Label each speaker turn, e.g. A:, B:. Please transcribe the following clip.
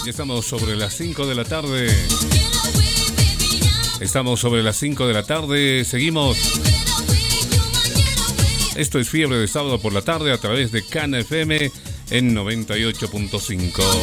A: estamos sobre las 5 de la tarde. Estamos sobre las 5 de la tarde. Seguimos. Esto es Fiebre de Sábado por la Tarde a través de Cana FM en 98.5.